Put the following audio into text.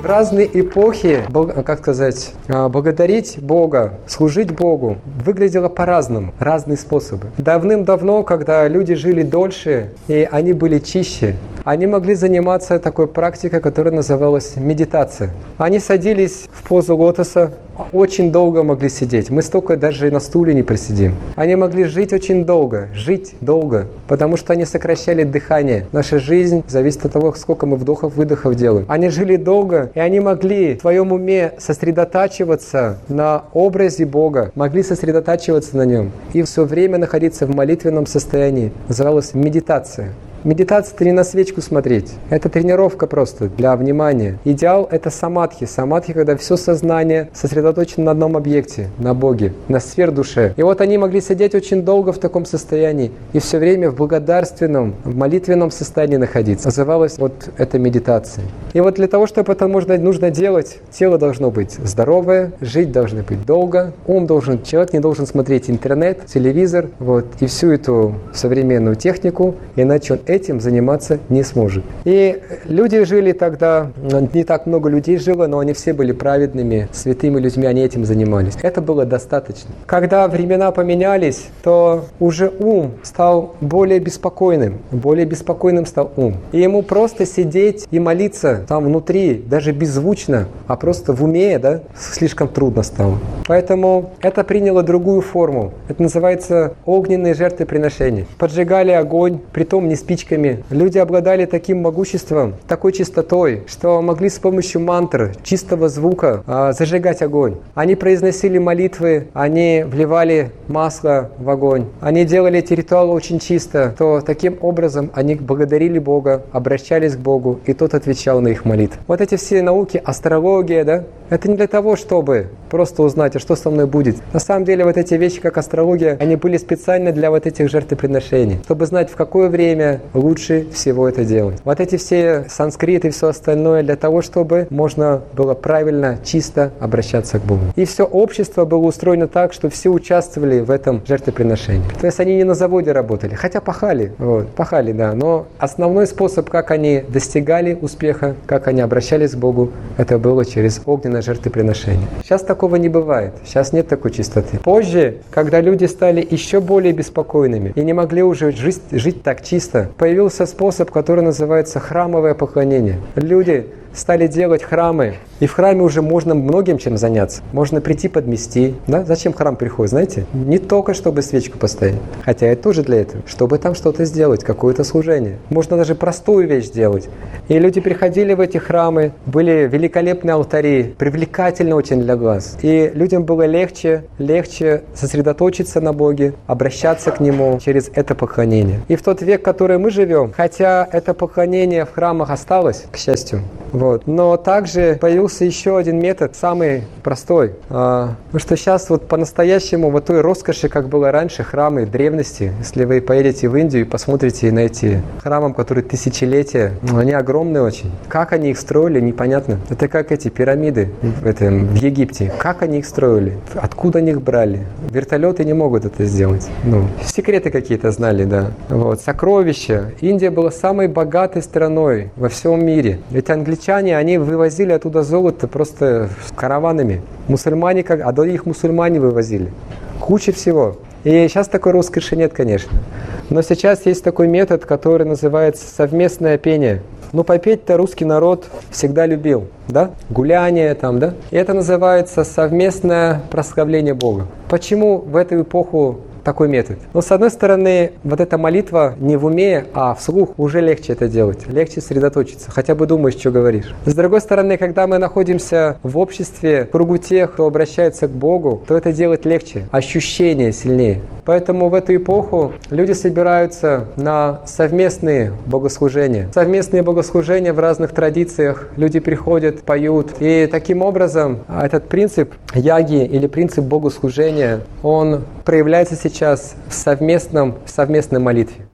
В разные эпохи, благодарить Бога, служить Богу выглядело по-разному, разные способы. Давным-давно, когда люди жили дольше и они были чище, они могли заниматься такой практикой, которая называлась медитация. Они садились в позу лотоса, очень долго могли сидеть. Мы столько даже и на стуле не просидим. Они могли жить очень долго, потому что они сокращали дыхание. Наша жизнь зависит от того, сколько мы вдохов-выдохов делаем. Они жили долго, и они могли в своем уме сосредотачиваться на образе Бога, могли сосредотачиваться на нем и все время находиться в молитвенном состоянии. Называлась медитация. Медитация – это не на свечку смотреть, это тренировка просто для внимания. Идеал – это самадхи. Самадхи, когда все сознание сосредоточено на одном объекте, на Боге, на сфер-душе. И вот они могли сидеть очень долго в таком состоянии и все время в благодарственном, в молитвенном состоянии находиться. Называлась вот эта медитация. И вот для того, чтобы это нужно делать, тело должно быть здоровое, жить должны быть долго, человек не должен смотреть интернет, телевизор, и всю эту современную технику, иначе он этим заниматься не сможет. И люди жили тогда, не так много людей жило, но они все были праведными, святыми людьми, они этим занимались. Это было достаточно. Когда времена поменялись, то уже ум стал более беспокойным стал ум. И ему просто сидеть и молиться там внутри, даже беззвучно, а просто в уме, слишком трудно стало. Поэтому это приняло другую форму. Это называется огненные жертвоприношения. Поджигали огонь, притом не спичками. Люди обладали таким могуществом, такой чистотой, что могли с помощью мантр, чистого звука зажигать огонь. Они произносили молитвы, они вливали масло в огонь. Они делали эти ритуалы очень чисто, то таким образом они благодарили Бога, обращались к Богу, и тот отвечал на их молитвы. Вот эти все науки, астрология, это не для того, чтобы просто узнать, а что со мной будет. На самом деле вот эти вещи, как астрология, они были специально для вот этих жертвоприношений, чтобы знать, в какое время лучше всего это делать. Вот эти все санскриты и все остальное для того, чтобы можно было правильно, чисто обращаться к Богу. И все общество было устроено так, что все участвовали в этом жертвоприношении. То есть они не на заводе работали, хотя пахали, но основной способ, как они достигали успеха, как они обращались к Богу, это было через огненное жертвоприношение. Сейчас такого не бывает, сейчас нет такой чистоты. Позже, когда люди стали еще более беспокойными и не могли уже жить так чисто, появился способ, который называется храмовое поклонение. Люди стали делать храмы, и в храме уже можно многим чем заняться. Можно прийти подмести. Зачем в храм приходит, знаете? Не только, чтобы свечку поставить, хотя это тоже для этого, чтобы там что-то сделать, какое-то служение. Можно даже простую вещь сделать. И люди приходили в эти храмы, были великолепные алтари, привлекательны очень для глаз. И людям было легче сосредоточиться на Боге, обращаться к Нему через это поклонение. И в тот век, в который мы живем, хотя это поклонение в храмах осталось, к счастью, но также появился еще один метод, самый простой. Потому что сейчас по-настоящему той роскоши, как было раньше, храмы древности, если вы поедете в Индию и посмотрите на эти храмы, которые тысячелетия, они огромные очень. Как они их строили, непонятно. Это как эти пирамиды в Египте. Как они их строили? Откуда они их брали? Вертолеты не могут это сделать. Секреты какие-то знали, Сокровища. Индия была самой богатой страной во всем мире. Ведь англичане, они вывозили оттуда золото просто караванами. Мусульмане, их мусульмане вывозили. Куча всего. И сейчас такой роскоши нет, конечно. Но сейчас есть такой метод, который называется совместное пение. Попеть-то русский народ всегда любил, гуляние И это называется совместное прославление Бога. Почему в эту эпоху такой метод? С одной стороны, эта молитва не в уме, а вслух уже легче это делать, легче сосредоточиться, хотя бы думаешь, что говоришь. С другой стороны, когда мы находимся в обществе, в кругу тех, кто обращается к Богу, то это делать легче, ощущение сильнее. Поэтому в эту эпоху люди собираются на совместные богослужения. Совместные богослужения в разных традициях. Люди приходят, поют. И таким образом этот принцип яги или принцип богослужения, он проявляется сейчас в совместной молитве.